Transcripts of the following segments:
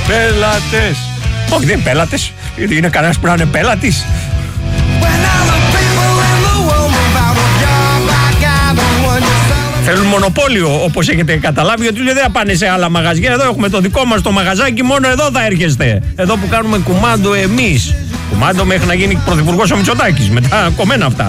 Πέλατες. Όχι, δεν είναι πέλατες. Είναι κανένας που να είναι πέλατης. Θέλουν μονοπόλιο, όπως έχετε καταλάβει, γιατί δεν θα πάνε σε άλλα μαγαζιά. Εδώ έχουμε το δικό μας το μαγαζάκι, μόνο εδώ θα έρχεστε. Εδώ που κάνουμε κουμάντο εμείς. Κουμάντο μέχρι να γίνει πρωθυπουργός ο Μητσοτάκης. Μετά κομμένα αυτά.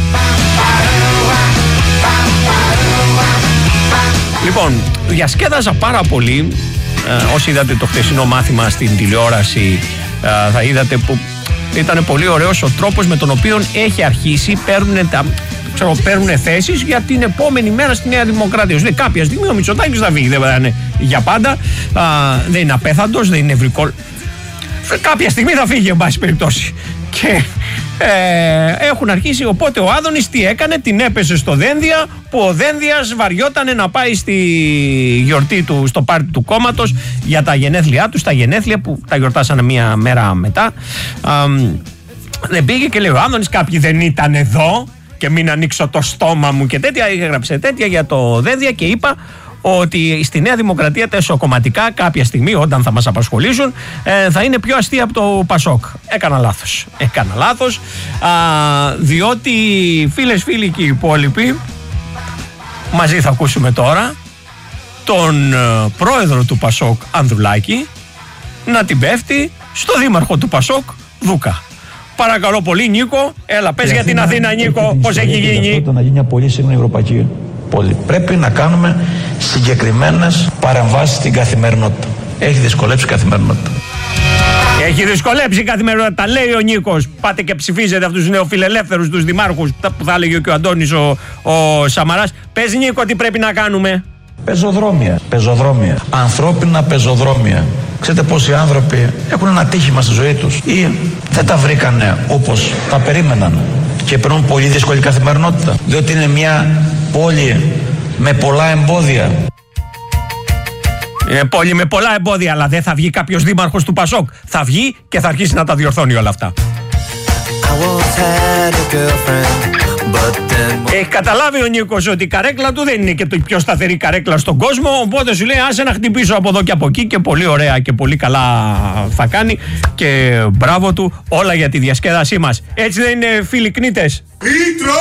Λοιπόν, διασκέδαζα πάρα πολύ. Όσοι είδατε το χθεσινό μάθημα στην τηλεόραση, θα είδατε που ήταν πολύ ωραίος ο τρόπος με τον οποίο έχει αρχίσει, παίρνουν θέσεις για την επόμενη μέρα στη Νέα Δημοκρατία. Δηλαδή κάποια στιγμή ο Μητσοτάκης θα βγει, δεν θα είναι για πάντα, δεν είναι απέθαντος, δεν είναι ευρικό. Κάποια στιγμή θα φύγει, εν πάση περιπτώσει. Και έχουν αρχίσει, οπότε ο Άδωνης τι έκανε, την έπεσε στο Δένδια, που ο Δένδιας βαριότανε να πάει στη γιορτή του, στο πάρτι του κόμματος για τα γενέθλιά του, στα γενέθλια που τα γιορτάσανε μία μέρα μετά. Δεν πήγε και λέει ο Άδωνης, κάποιοι δεν ήταν εδώ και μην ανοίξω το στόμα μου και τέτοια. Έγραψε τέτοια για το Δένδια και είπα ότι στη Νέα Δημοκρατία τα εσωκομματικά κάποια στιγμή, όταν θα μας απασχολήσουν, θα είναι πιο αστεία από το Πασόκ. Έκανα λάθος. Διότι φίλοι και οι υπόλοιποι, μαζί θα ακούσουμε τώρα τον πρόεδρο του Πασόκ Ανδρουλάκη να την πέφτει στο δήμαρχο του Πασόκ Δούκα. Παρακαλώ πολύ, Νίκο, έλα πες για την Αθήνα, Νίκο, πώς έχει γίνει. Να γίνει μια πολύ σύγχρονη ευρωπαϊκή πόλη. Πρέπει να κάνουμε συγκεκριμένες παρεμβάσεις στην καθημερινότητα. Έχει δυσκολέψει η καθημερινότητα. Έχει δυσκολέψει η καθημερινότητα, τα λέει ο Νίκος. Πάτε και ψηφίζετε αυτούς τους νεοφιλελεύθερους, τους δημάρχους που θα έλεγε και ο Αντώνης ο Σαμαράς. Πες, Νίκο, τι πρέπει να κάνουμε. Πεζοδρόμια. Ανθρώπινα πεζοδρόμια. Ξέρετε πόσοι άνθρωποι έχουν ένα τύχημα στη ζωή τους ή δεν τα βρήκανε όπως τα περίμεναν και περνούν πολύ δύσκολη καθημερινότητα, διότι είναι μια πόλη με πολλά εμπόδια. Είναι πόλη με πολλά εμπόδια, αλλά δεν θα βγει κάποιος δήμαρχος του Πασόκ. Θα βγει και θα αρχίσει να τα διορθώνει όλα αυτά. Έχει καταλάβει ο Νίκος ότι η καρέκλα του δεν είναι και το πιο σταθερή καρέκλα στον κόσμο, οπότε σου λέει άσε να χτυπήσω από εδώ και από εκεί και πολύ ωραία και πολύ καλά θα κάνει και μπράβο του, όλα για τη διασκέδασή μας. Έτσι δεν είναι, φίλοι κνήτες?